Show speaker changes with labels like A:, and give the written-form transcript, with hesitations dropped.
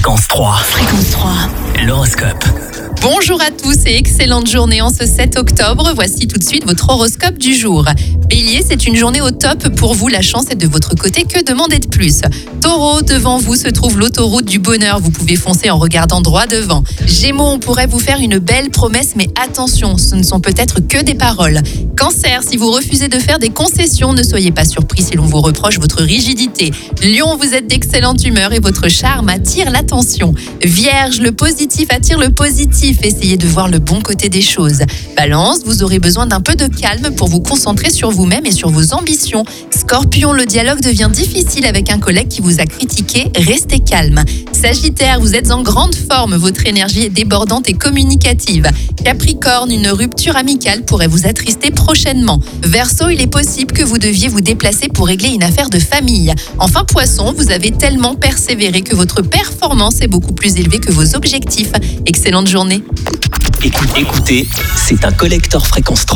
A: Fréquence 3.
B: Fréquence 3.
A: L'horoscope.
B: Bonjour à tous et excellente journée en ce 7 octobre. Voici tout de suite votre horoscope du jour. Bélier, c'est une journée au top pour vous. La chance est de votre côté. Que demander de plus? Taureau, devant vous se trouve l'autoroute du bonheur. Vous pouvez foncer en regardant droit devant. Gémeaux, on pourrait vous faire une belle promesse, mais attention, ce ne sont peut-être que des paroles. Cancer, si vous refusez de faire des concessions, ne soyez pas surpris si l'on vous reproche votre rigidité. Lion, vous êtes d'excellente humeur et votre charme attire l'attention. Vierge, le positif attire le positif. Essayez de voir le bon côté des choses. Balance, vous aurez besoin d'un peu de calme pour vous concentrer sur vous-même et sur vos ambitions. Scorpion, le dialogue devient difficile avec un collègue qui vous a critiqué. Restez calme. Sagittaire, vous êtes en grande forme. Votre énergie est débordante et communicative. Capricorne, une rupture amicale pourrait vous attrister prochainement. Verseau, il est possible que vous deviez vous déplacer pour régler une affaire de famille. Enfin, Poisson, vous avez tellement persévéré que votre performance est beaucoup plus élevée que vos objectifs. Excellente journée.
A: Écoutez, c'est un collector Fréquence 3.